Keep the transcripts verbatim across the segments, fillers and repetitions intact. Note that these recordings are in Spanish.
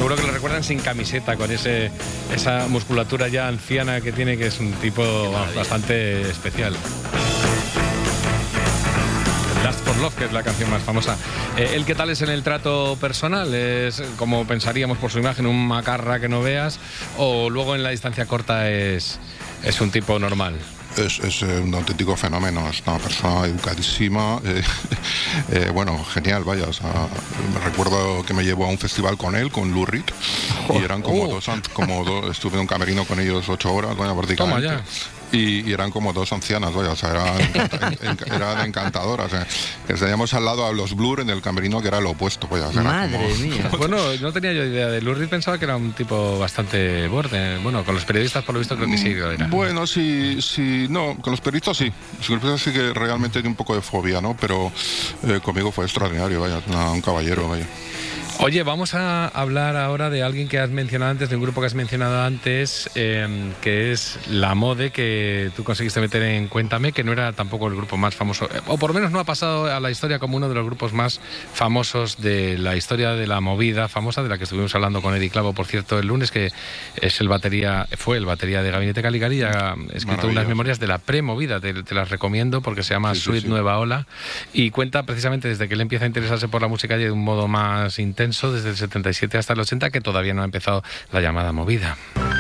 seguro que lo recuerdan sin camiseta, con ese esa musculatura ya anciana que tiene, que es un tipo vamos, bastante especial. Last for Love, que es la canción más famosa. Eh, ¿El qué tal es en el trato personal? ¿Es como pensaríamos por su imagen, un macarra que no veas? ¿O luego en la distancia corta es, es un tipo normal? Es, es un auténtico fenómeno, es una persona educadísima, eh, eh, bueno, genial, vaya, o sea, me recuerdo que me llevó a un festival con él, con Lou Reed, y eran como, oh. dos, como dos, estuve en un camerino con ellos ocho horas, vaya, prácticamente. Toma ya. Y, y eran como dos ancianas, vaya, o sea, eran, encanta, eran encantadoras. Eh. Teníamos al lado a los Blur en el camerino, que era lo opuesto, vaya. O sea, Madre como... mía. Bueno, no tenía yo idea de Lou Reed, pensaba que era un tipo bastante borde. Bueno, con los periodistas, por lo visto, creo que sí que era. Bueno, sí, sí, no, con los periodistas sí. Con los periodistas sí que realmente tiene un poco de fobia, ¿no? Pero eh, conmigo fue extraordinario, vaya, un caballero, vaya. Oye, vamos a hablar ahora de alguien que has mencionado antes, de un grupo que has mencionado antes, eh, que es La Mode, que tú conseguiste meter en Cuéntame, que no era tampoco el grupo más famoso, o por lo menos no ha pasado a la historia como uno de los grupos más famosos de la historia de la movida famosa, de la que estuvimos hablando con Eddie Clavo, por cierto, el lunes, que es el batería, fue el batería de Gabinete Caligari, y ha escrito unas memorias de la pre-movida, te, te las recomiendo porque se llama sí, sí, Sweet sí. Nueva Ola, y cuenta precisamente desde que él empieza a interesarse por la música y de un modo más intenso, desde el setenta y siete hasta el ochenta, que todavía no ha empezado la llamada movida.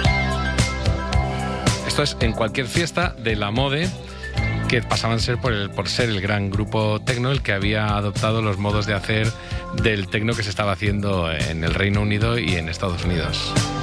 Esto es en cualquier fiesta de La Mode, que pasaban a ser por, el, por ser el gran grupo tecno el que había adoptado los modos de hacer del tecno que se estaba haciendo en el Reino Unido y en Estados Unidos.